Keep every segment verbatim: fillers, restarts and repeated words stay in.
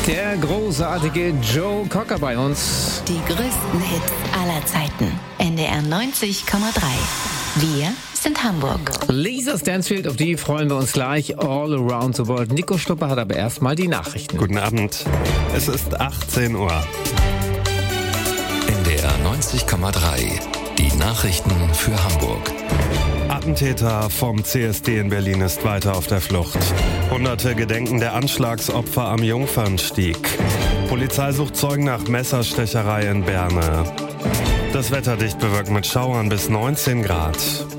Der großartige Joe Cocker bei uns. Die größten Hits aller Zeiten. N D R neunzig Komma drei. Wir sind Hamburg. Lisa Stansfield, auf die freuen wir uns gleich. All around the world. Nico Stupper hat aber erstmal die Nachrichten. Guten Abend. Es ist achtzehn Uhr. N D R neunzig Komma drei. Die Nachrichten für Hamburg. Attentäter vom C S D in Berlin ist weiter auf der Flucht. Hunderte gedenken der Anschlagsopfer am Jungfernstieg. Polizei sucht Zeugen nach Messerstecherei in Berne. Das Wetter dicht bewölkt mit Schauern bis neunzehn Grad.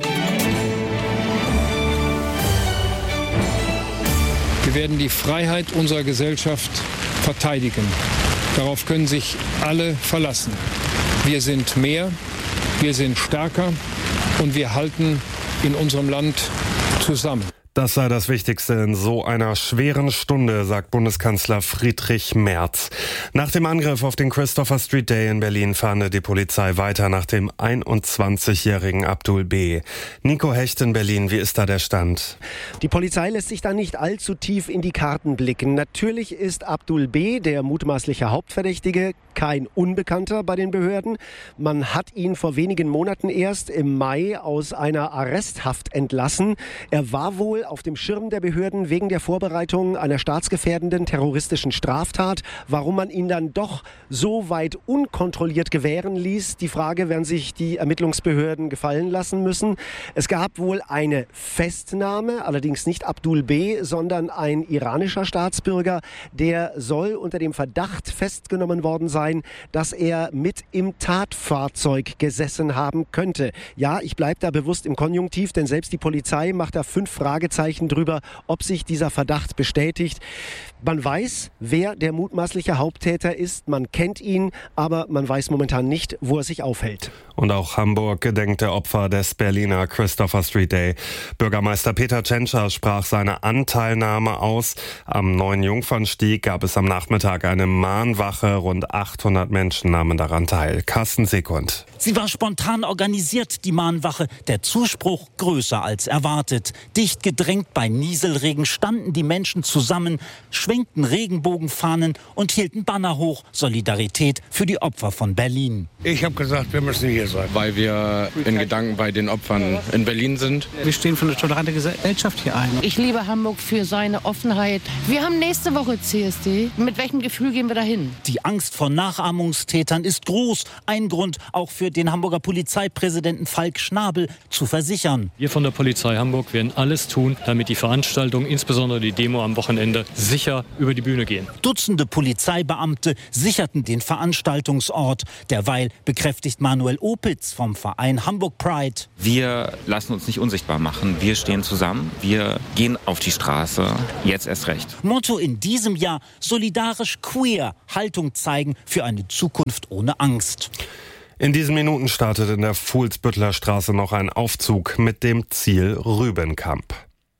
Wir werden die Freiheit unserer Gesellschaft verteidigen. Darauf können sich alle verlassen. Wir sind mehr, wir sind stärker und wir halten in unserem Land zusammen. Das sei das Wichtigste in so einer schweren Stunde, sagt Bundeskanzler Friedrich Merz. Nach dem Angriff auf den Christopher Street Day in Berlin fahndet die Polizei weiter nach dem einundzwanzigjährigen Abdul B. Nico Hecht in Berlin, wie ist da der Stand? Die Polizei lässt sich da nicht allzu tief in die Karten blicken. Natürlich ist Abdul B., der mutmaßliche Hauptverdächtige, kein Unbekannter bei den Behörden. Man hat ihn vor wenigen Monaten erst im Mai aus einer Arresthaft entlassen. Er war wohl auf dem Schirm der Behörden wegen der Vorbereitung einer staatsgefährdenden terroristischen Straftat. Warum man ihn dann doch so weit unkontrolliert gewähren ließ, die Frage werden sich die Ermittlungsbehörden gefallen lassen müssen. Es gab wohl eine Festnahme, allerdings nicht Abdul B., sondern ein iranischer Staatsbürger. Der soll unter dem Verdacht festgenommen worden sein, dass er mit im Tatfahrzeug gesessen haben könnte. Ja, ich bleibe da bewusst im Konjunktiv, denn selbst die Polizei macht da fünf Fragezeichen drüber, ob sich dieser Verdacht bestätigt. Man weiß, wer der mutmaßliche Haupttäter ist, man kennt ihn, aber man weiß momentan nicht, wo er sich aufhält. Und auch Hamburg gedenkt der Opfer des Berliner Christopher Street Day. Bürgermeister Peter Tschentscher sprach seine Anteilnahme aus. Am neuen Jungfernstieg gab es am Nachmittag eine Mahnwache. Rund achthundert Menschen nahmen daran teil. Carsten Sekund. Sie war spontan organisiert, die Mahnwache. Der Zuspruch größer als erwartet. Dicht gedrängt bei Nieselregen standen die Menschen zusammen, schwenkten Regenbogenfahnen und hielten Banner hoch. Solidarität für die Opfer von Berlin. Ich habe gesagt, wir müssen hier sein. Weil wir in Gedanken bei den Opfern in Berlin sind. Wir stehen für eine tolerante Gesellschaft hier ein. Ich liebe Hamburg für seine Offenheit. Wir haben nächste Woche C S D. Mit welchem Gefühl gehen wir dahin? Die Angst vor Nachahmungstätern ist groß. Ein Grund auch für den Hamburger Polizeipräsidenten Falk Schnabel zu versichern. Wir von der Polizei Hamburg werden alles tun, damit die Veranstaltung, insbesondere die Demo am Wochenende, sicher über die Bühne gehen. Dutzende Polizeibeamte sicherten den Veranstaltungsort. Derweil bekräftigt Manuel Opitz vom Verein Hamburg Pride. Wir lassen uns nicht unsichtbar machen. Wir stehen zusammen. Wir gehen auf die Straße. Jetzt erst recht. Motto in diesem Jahr: solidarisch queer. Haltung zeigen für eine Zukunft ohne Angst. In diesen Minuten startet in der Fuhlsbüttler Straße noch ein Aufzug mit dem Ziel Rübenkamp.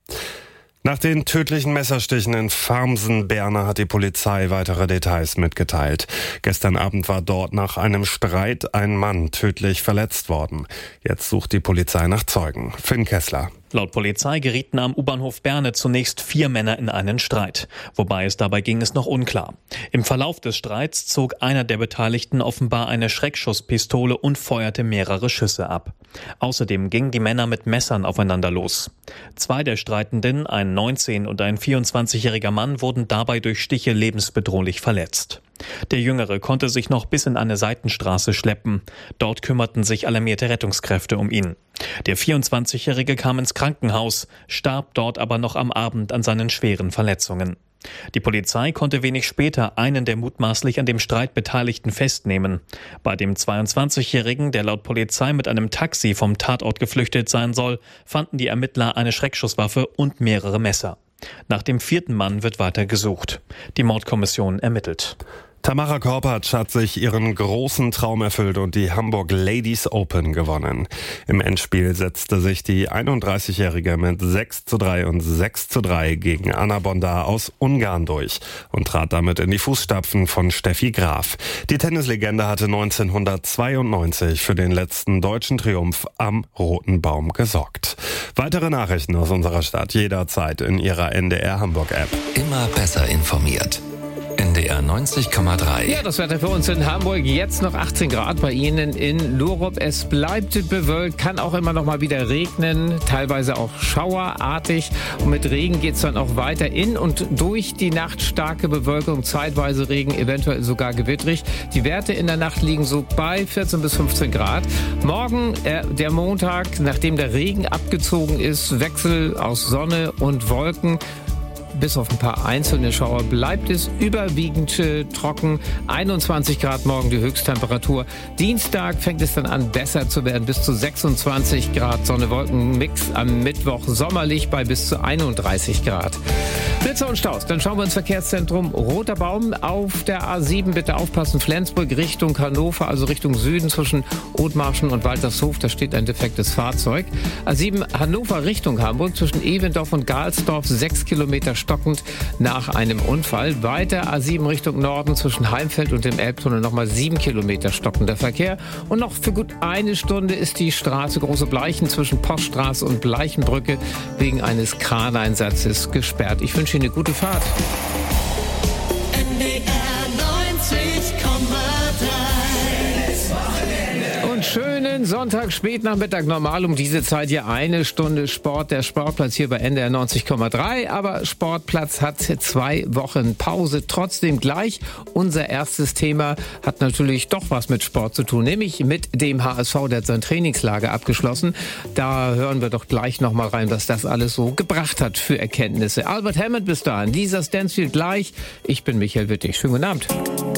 Nach den tödlichen Messerstichen in Farmsen-Berne hat die Polizei weitere Details mitgeteilt. Gestern Abend war dort nach einem Streit ein Mann tödlich verletzt worden. Jetzt sucht die Polizei nach Zeugen. Finn Kessler. Laut Polizei gerieten am U-Bahnhof Berne zunächst vier Männer in einen Streit. Wobei es dabei ging, ist noch unklar. Im Verlauf des Streits zog einer der Beteiligten offenbar eine Schreckschusspistole und feuerte mehrere Schüsse ab. Außerdem gingen die Männer mit Messern aufeinander los. Zwei der Streitenden, ein neunzehn- und ein vierundzwanzigjähriger Mann, wurden dabei durch Stiche lebensbedrohlich verletzt. Der Jüngere konnte sich noch bis in eine Seitenstraße schleppen. Dort kümmerten sich alarmierte Rettungskräfte um ihn. Der vierundzwanzigjährige kam ins Krankenhaus, starb dort aber noch am Abend an seinen schweren Verletzungen. Die Polizei konnte wenig später einen der mutmaßlich an dem Streit Beteiligten festnehmen. Bei dem zweiundzwanzigjährigen, der laut Polizei mit einem Taxi vom Tatort geflüchtet sein soll, fanden die Ermittler eine Schreckschusswaffe und mehrere Messer. Nach dem vierten Mann wird weiter gesucht. Die Mordkommission ermittelt. Tamara Korpatsch hat sich ihren großen Traum erfüllt und die Hamburg Ladies Open gewonnen. Im Endspiel setzte sich die einunddreißigjährige mit sechs zu drei und sechs zu drei gegen Anna Bondar aus Ungarn durch und trat damit in die Fußstapfen von Steffi Graf. Die Tennislegende hatte neunzehnhundertzweiundneunzig für den letzten deutschen Triumph am Roten Baum gesorgt. Weitere Nachrichten aus unserer Stadt jederzeit in Ihrer N D R Hamburg App. Immer besser informiert. N N D R neunzig Komma drei. Ja, das Wetter für uns in Hamburg. Jetzt noch achtzehn Grad bei Ihnen in Lurup. Es bleibt bewölkt, kann auch immer noch mal wieder regnen, teilweise auch schauerartig. Und mit Regen geht es dann auch weiter in und durch die Nacht. Starke Bewölkung, zeitweise Regen, eventuell sogar gewittrig. Die Werte in der Nacht liegen so bei vierzehn bis fünfzehn Grad. Morgen, äh, der Montag, nachdem der Regen abgezogen ist, Wechsel aus Sonne und Wolken. Bis auf ein paar einzelne Schauer bleibt es überwiegend äh, trocken. einundzwanzig Grad morgen die Höchsttemperatur. Dienstag fängt es dann an, besser zu werden. Bis zu sechsundzwanzig Grad Sonne-Wolken-Mix. Am Mittwoch sommerlich bei bis zu einunddreißig Grad. Blitzer und Staus. Dann schauen wir ins Verkehrszentrum Roter Baum auf der A sieben. Bitte aufpassen. Flensburg Richtung Hannover, also Richtung Süden zwischen Othmarschen und Waltershof. Da steht ein defektes Fahrzeug. A sieben Hannover Richtung Hamburg zwischen Evendorf und Galsdorf. Sechs Kilometer stockend nach einem Unfall. Weiter A sieben Richtung Norden zwischen Heimfeld und dem Elbtunnel nochmal sieben Kilometer stockender Verkehr. Und noch für gut eine Stunde ist die Straße Große Bleichen zwischen Poststraße und Bleichenbrücke wegen eines Kraneinsatzes gesperrt. Ich wünsche Ihnen eine gute Fahrt. N D R neunzig Komma drei. Und schönen Sonntag, Spätnachmittag, normal um diese Zeit hier eine Stunde Sport. Der Sportplatz hier bei N D R neunzig Komma drei, aber Sportplatz hat zwei Wochen Pause. Trotzdem gleich unser erstes Thema hat natürlich doch was mit Sport zu tun, nämlich mit dem H S V, der hat sein Trainingslager abgeschlossen. Da hören wir doch gleich nochmal rein, was das alles so gebracht hat für Erkenntnisse. Albert Hammond bis dahin, Lisa Stansfield gleich. Ich bin Michael Wittig. Schönen guten Abend.